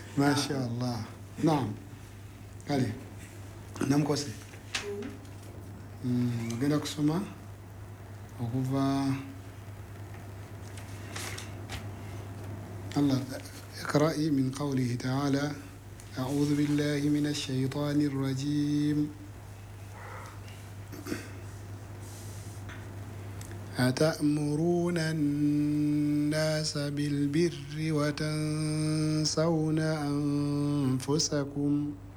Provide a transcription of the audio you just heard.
ما شاء الله. نعم. علي نعم كوسي genda kusoma okuva الله اقرأي من قوله تعالى أعوذ بالله من الشيطان الرجيم أتأمرون الناس بالبر وتنسون أنفسكم